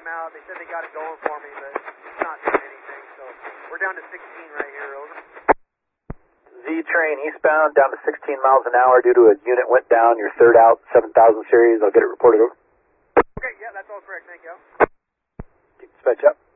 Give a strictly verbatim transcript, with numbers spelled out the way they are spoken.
out. They said they got it going for me, but it's not doing anything. So we're down to sixteen right here, over. Z-Train eastbound down to sixteen miles an hour due to a unit went down. Your third out, seven thousand series. I'll get it reported over. Okay, yeah, that's all correct. Thank you. Dispatch up.